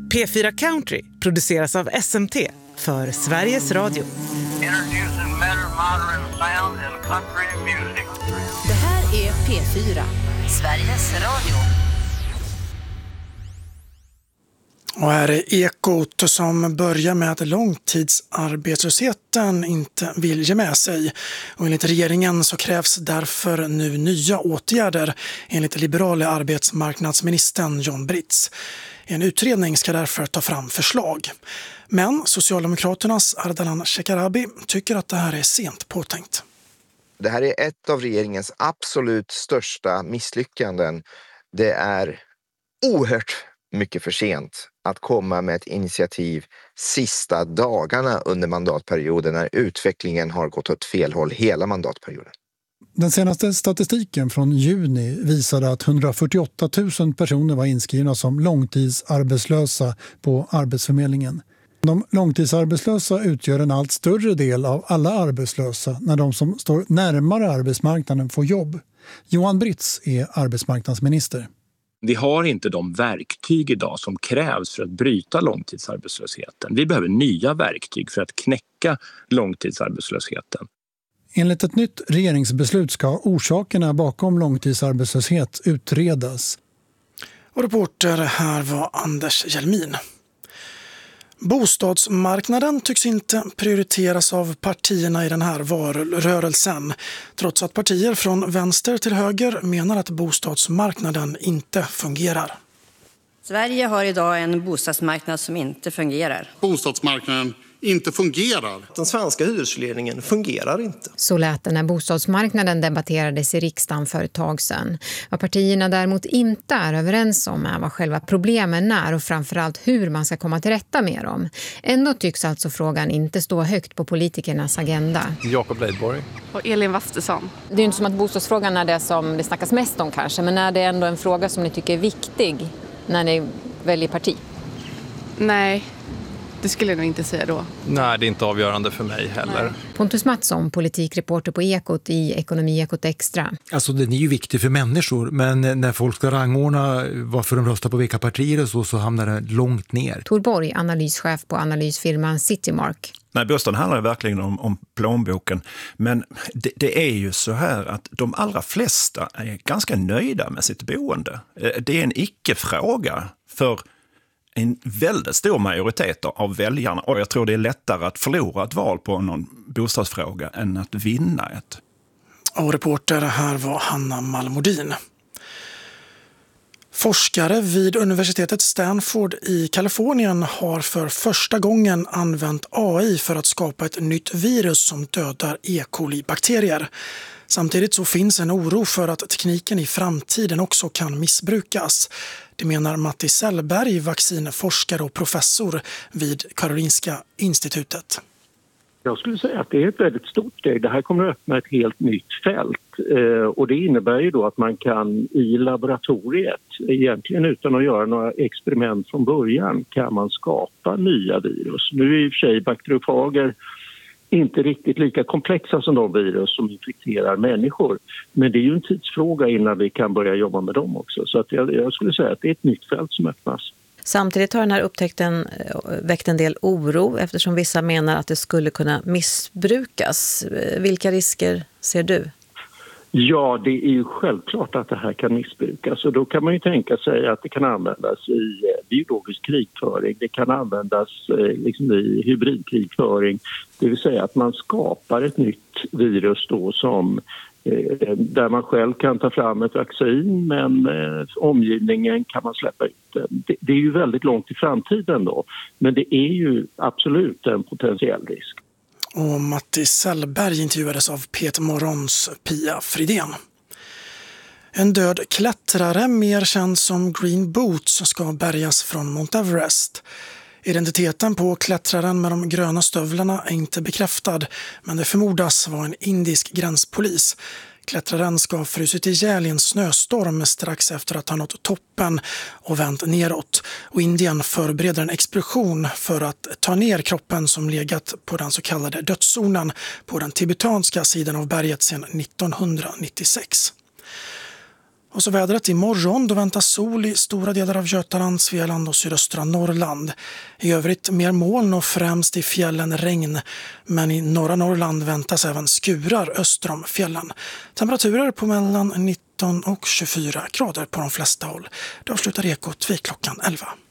P4 Country produceras av SMT för Sveriges Radio. Introducing better modern sound and country music. Det här är P4, Sveriges Radio. Och här är Ekot som börjar med att långtidsarbetslösheten inte vill ge med sig. Och enligt regeringen så krävs därför nu nya åtgärder enligt liberala arbetsmarknadsministern John Britz. En utredning ska därför ta fram förslag. Men Socialdemokraternas Ardalan Shekarabi tycker att det här är sent påtänkt. Det här är ett av regeringens absolut största misslyckanden. Det är oerhört mycket för sent att komma med ett initiativ sista dagarna under mandatperioden när utvecklingen har gått åt fel håll hela mandatperioden. Den senaste statistiken från juni visade att 148 000 personer var inskrivna som långtidsarbetslösa på Arbetsförmedlingen. De långtidsarbetslösa utgör en allt större del av alla arbetslösa när de som står närmare arbetsmarknaden får jobb. Johan Britz är arbetsmarknadsminister. Vi har inte de verktyg idag som krävs för att bryta långtidsarbetslösheten. Vi behöver nya verktyg för att knäcka långtidsarbetslösheten. Enligt ett nytt regeringsbeslut ska orsakerna bakom långtidsarbetslöshet utredas. Och reporter här var Anders Hjelmin. Bostadsmarknaden tycks inte prioriteras av partierna i den här valrörelsen, trots att partier från vänster till höger menar att bostadsmarknaden inte fungerar. Sverige har idag en bostadsmarknad som inte fungerar. Bostadsmarknaden inte fungerar. Den svenska hyresregleringen fungerar inte. Så lät det när bostadsmarknaden debatterades i riksdagen för ett tag sedan. Vad partierna däremot inte är överens om är vad själva problemen är och framförallt hur man ska komma till rätta med dem. Ändå tycks alltså frågan inte stå högt på politikernas agenda. Jakob Leidborg. Och Elin Wastesson. Det är ju inte som att bostadsfrågan är det som det snackas mest om kanske, men är det ändå en fråga som ni tycker är viktig när ni väljer parti? Nej. Det skulle jag nog inte säga då. Nej, det är inte avgörande för mig heller. Nej. Pontus Mattsson, politikreporter på Ekot i Ekonomi-Ekot Extra. Alltså den är ju viktig för människor, men när folk ska rangordna varför de röstar på vilka partier och så hamnar det långt ner. Tor Borg, analyschef på analysfirman Citymark. Nej, bostaden handlar verkligen om plånboken. Men det är ju så här att de allra flesta är ganska nöjda med sitt boende. Det är en icke-fråga för en väldigt stor majoritet av väljarna. Och jag tror det är lättare att förlora ett val på någon bostadsfråga än att vinna ett. Och reporter här var Hanna Malmodin. Forskare vid universitetet Stanford i Kalifornien har för första gången använt AI för att skapa ett nytt virus som dödar E. coli-bakterier. Samtidigt så finns en oro för att tekniken i framtiden också kan missbrukas. Det menar Matti Sellberg, vaccinforskare och professor vid Karolinska institutet. Jag skulle säga att det är ett väldigt stort steg. Det här kommer att öppna ett helt nytt fält. Och det innebär ju då att man kan i laboratoriet, egentligen utan att göra några experiment från början, kan man skapa nya virus. Nu är i och för sig bakteriofager inte riktigt lika komplexa som de virus som infekterar människor. Men det är ju en tidsfråga innan vi kan börja jobba med dem också. Så att jag skulle säga att det är ett nytt fält som öppnas. Samtidigt har den här upptäckten väckt en del oro eftersom vissa menar att det skulle kunna missbrukas. Vilka risker ser du? Ja, det är ju självklart att det här kan missbrukas och då kan man ju tänka sig att det kan användas i biologisk krigföring, det kan användas liksom i hybridkrigföring, det vill säga att man skapar ett nytt virus då som där man själv kan ta fram ett vaccin men omgivningen kan man släppa ut. Det är ju väldigt långt i framtiden då, men det är ju absolut en potentiell risk. Och Matti Sellberg intervjuades av Peter Morgons Pia Fridén. En död klättrare, mer känd som Green Boots, ska bärgas från Mount Everest. Identiteten på klättraren med de gröna stövlarna är inte bekräftad, men det förmodas vara en indisk gränspolis. Klättraren ska ha frusit ihjäl i en snöstorm strax efter att ha nått toppen och vänt neråt. Och Indien förbereder en expedition för att ta ner kroppen som legat på den så kallade dödszonen på den tibetanska sidan av berget sedan 1996. Och så vädret imorgon, då väntas sol i stora delar av Götaland, Svealand och sydöstra Norrland. I övrigt mer moln och främst i fjällen regn. Men i norra Norrland väntas även skurar öster om fjällen. Temperaturer på mellan 19 och 24 grader på de flesta håll. Det avslutar Ekot vid klockan 11.